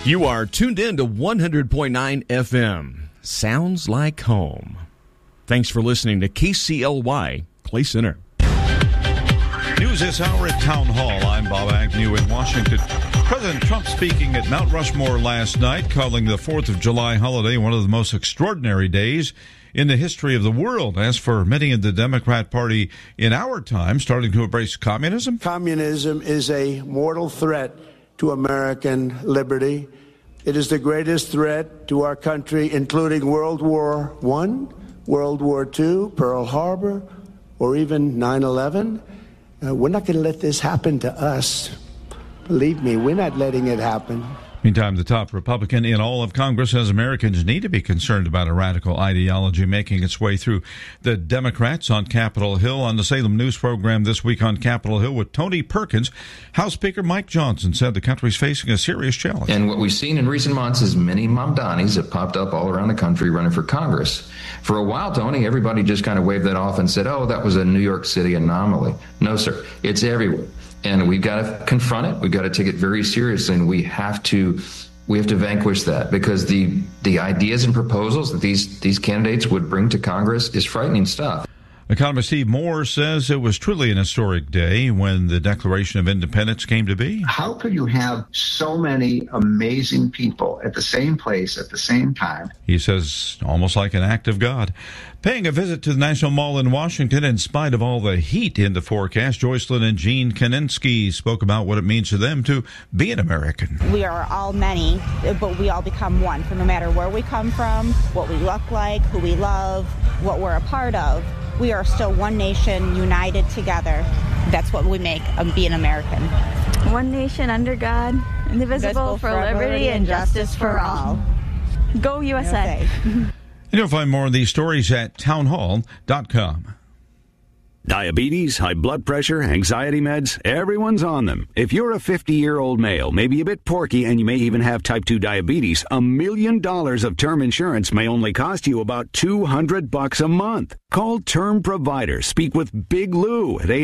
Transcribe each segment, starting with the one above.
You are tuned in to 100.9 FM. Sounds like home. Thanks for listening to KCLY Clay Center. News this hour at Town Hall. I'm Bob Agnew in Washington. President Trump speaking at Mount Rushmore last night, calling the 4th of July holiday one of the most extraordinary days in the history of the world. As for many in the Democrat Party in our time, starting to embrace communism. Communism is a mortal threat to American liberty. It is the greatest threat to our country, including World War I, World War II, Pearl Harbor, or even 9/11. We're not going to let this happen to us. Believe me, we're not letting it happen. Meantime, the top Republican in all of Congress says Americans need to be concerned about a radical ideology making its way through the Democrats on Capitol Hill. On the Salem News program this week on Capitol Hill with Tony Perkins, House Speaker Mike Johnson said the country's facing a serious challenge. And what we've seen in recent months is many Mamdanis have popped up all around the country running for Congress. For a while, Tony, everybody just kind of waved that off and said, oh, that was a New York City anomaly. No, sir, it's everywhere. And we've got to confront it. We've got to take it very seriously, and we have to vanquish that, because the ideas and proposals that these candidates would bring to Congress is frightening stuff. Economist Steve Moore says it was truly an historic day when the Declaration of Independence came to be. How could you have so many amazing people at the same place at the same time? He says almost like an act of God. Paying a visit to the National Mall in Washington in spite of all the heat in the forecast, Joycelyn and Gene Kaninsky spoke about what it means to them to be an American. We are all many, but we all become one. For no matter where we come from, what we look like, who we love, what we're a part of, we are still one nation, united together. That's what we make of being American. One nation under God, indivisible, for liberty and justice for all. Go USA. And you'll find more of these stories at townhall.com. Diabetes, high blood pressure, anxiety meds, everyone's on them. If you're a 50-year-old male, maybe a bit porky, and you may even have type 2 diabetes, $1 million of term insurance may only cost you about $200 a month. Call Term Provider. Speak with Big Lou at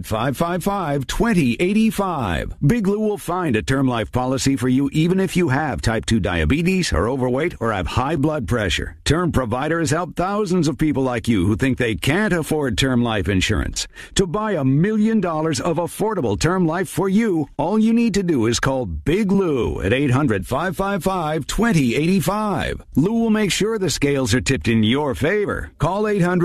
800-555-2085. Big Lou will find a term life policy for you even if you have type 2 diabetes, are overweight, or have high blood pressure. Term Provider has helped thousands of people like you who think they can't afford term life insurance. To buy $1 million of affordable term life for you, all you need to do is call Big Lou at 800-555-2085. Lou will make sure the scales are tipped in your favor. Call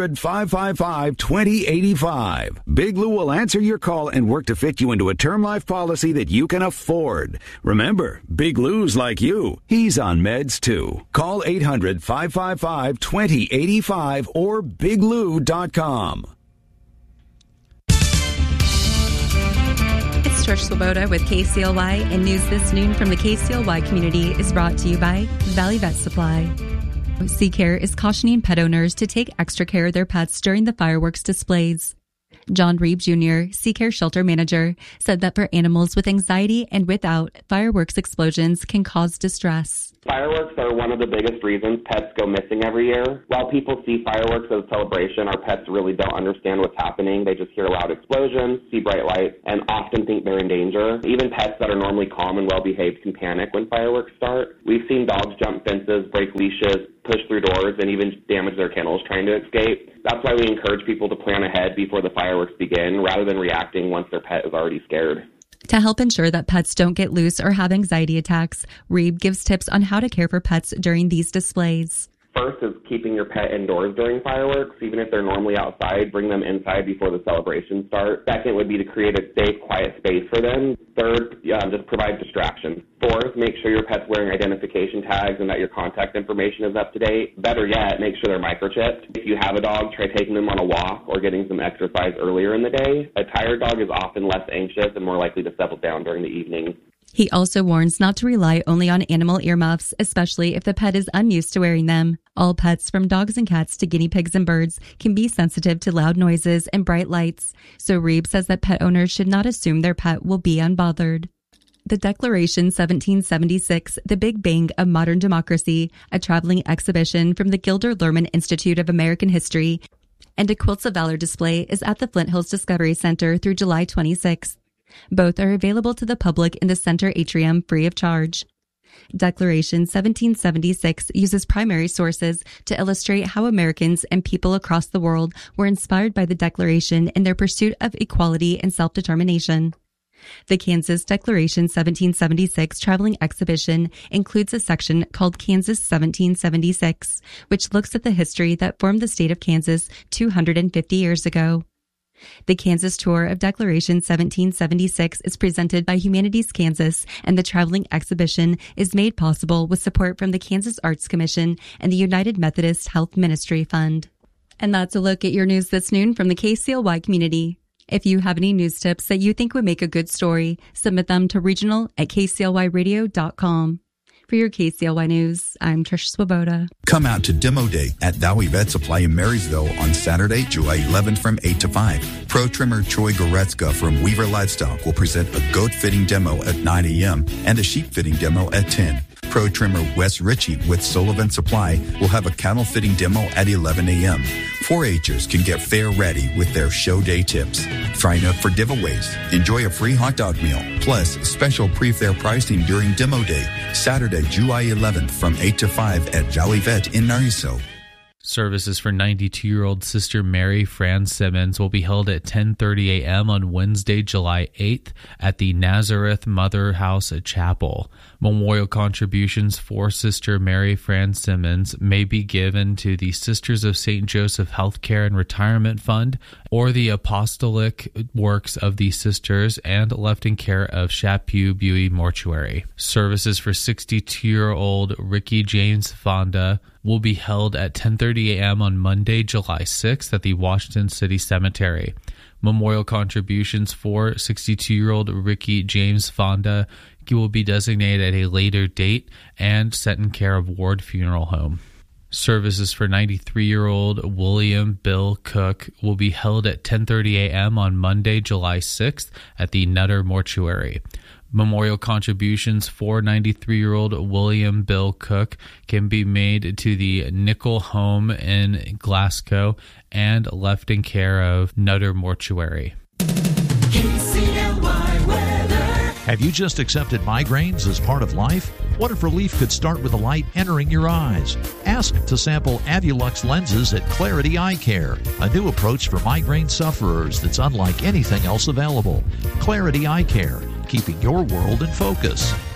800-555-2085. Big Lou will answer your call and work to fit you into a term life policy that you can afford. Remember, Big Lou's like you. He's on meds too. Call 800-555-2085 or biglou.com. It's Trish Swoboda with KCLY, and news this noon from the KCLY community is brought to you by Valley Vet Supply. SeaCare is cautioning pet owners to take extra care of their pets during the fireworks displays. John Reeb Jr., SeaCare shelter manager, said that for animals with anxiety and without, fireworks explosions can cause distress. Fireworks are one of the biggest reasons pets go missing every year. While people see fireworks as a celebration, our pets really don't understand what's happening. They just hear loud explosions, see bright lights, and often think they're in danger. Even pets that are normally calm and well-behaved can panic when fireworks start. We've seen dogs jump fences, break leashes, push through doors, and even damage their kennels trying to escape. That's why we encourage people to plan ahead before the fireworks begin, rather than reacting once their pet is already scared. To help ensure that pets don't get loose or have anxiety attacks, Reeb gives tips on how to care for pets during these displays. First is keeping your pet indoors during fireworks. Even if they're normally outside, bring them inside before the celebration starts. Second would be to create a safe, quiet space for them. Third, just provide distraction. Fourth, make sure your pet's wearing identification tags and that your contact information is up to date. Better yet, make sure they're microchipped. If you have a dog, try taking them on a walk or getting some exercise earlier in the day. A tired dog is often less anxious and more likely to settle down during the evening. He also warns not to rely only on animal earmuffs, especially if the pet is unused to wearing them. All pets, from dogs and cats to guinea pigs and birds, can be sensitive to loud noises and bright lights. So Reeb says that pet owners should not assume their pet will be unbothered. The Declaration 1776, The Big Bang of Modern Democracy, a traveling exhibition from the Gilder Lehrman Institute of American History, and a Quilts of Valor display is at the Flint Hills Discovery Center through July 26th. Both are available to the public in the center atrium free of charge. Declaration 1776 uses primary sources to illustrate how Americans and people across the world were inspired by the Declaration in their pursuit of equality and self-determination. The Kansas Declaration 1776 traveling exhibition includes a section called Kansas 1776, which looks at the history that formed the state of Kansas 250 years ago. The Kansas tour of Declaration 1776 is presented by Humanities Kansas, and the traveling exhibition is made possible with support from the Kansas Arts Commission and the United Methodist Health Ministry Fund. And that's a look at your news this noon from the KCLY community. If you have any news tips that you think would make a good story, submit them to regional@kclyradio.com. For your KCLY News, I'm Trish Swoboda. Come out to Demo Day at Valley Vet Supply in Marysville on Saturday, July 11th from 8 to 5. Pro trimmer Troy Goretzka from Weaver Livestock will present a goat fitting demo at 9 a.m. and a sheep fitting demo at 10. Pro trimmer Wes Ritchie with Sullivan Supply will have a cattle fitting demo at 11 a.m. 4-H'ers can get fair ready with their show day tips. Sign up for giveaways. Enjoy a free hot dog meal, plus special pre-fair pricing during Demo Day, Saturday, July 11th from 8 to 5 at Valley Vet in Marysville. Services for 92-year-old Sister Mary Fran Simmons will be held at 10:30 a.m. on Wednesday, July 8th at the Nazareth Mother House Chapel. Memorial contributions for Sister Mary Fran Simmons may be given to the Sisters of St. Joseph Healthcare and Retirement Fund or the Apostolic Works of the Sisters and left in care of Chapu Buie Mortuary. Services for 62-year-old Ricky James Fonda will be held at 10:30 a.m. on Monday, July 6th at the Washington City Cemetery. Memorial contributions for 62-year-old Ricky James Fonda will be designated at a later date and set in care of Ward Funeral Home. Services for 93-year-old William Bill Cook will be held at 10:30 a.m. on Monday, July 6th at the Nutter Mortuary. Memorial contributions for 93-year-old William Bill Cook can be made to the Nickel Home in Glasgow and left in care of Nutter Mortuary. KCLY weather. Have you just accepted migraines as part of life? What if relief could start with a light entering your eyes? Ask to sample Avulux lenses at Clarity Eye Care, a new approach for migraine sufferers that's unlike anything else available. Clarity Eye Care, keeping your world in focus.